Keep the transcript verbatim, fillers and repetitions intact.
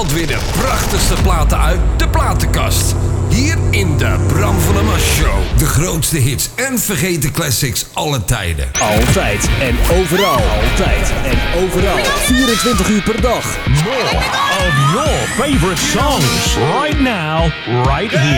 haalt weer de prachtigste platen uit de platenkast. Hier in de Bram van der Mas Show. De grootste hits en vergeten classics alle tijden. Altijd en overal. Altijd en overal. vierentwintig uur per dag. More of your favorite songs. Right now, right here.